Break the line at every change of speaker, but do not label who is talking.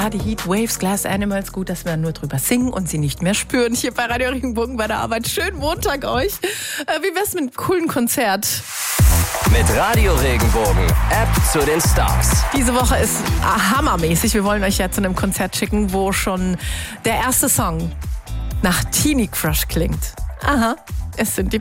Ja, die Heatwaves, Glass Animals, gut, dass wir nur drüber singen und sie nicht mehr spüren. Hier bei Radio Regenbogen bei der Arbeit. Schönen Montag euch. Wie wär's mit einem coolen Konzert?
Mit Radio Regenbogen, App zu den Stars.
Diese Woche ist hammermäßig. Wir wollen euch ja zu einem Konzert schicken, wo schon der erste Song nach Teenie Crush klingt. Aha, es sind die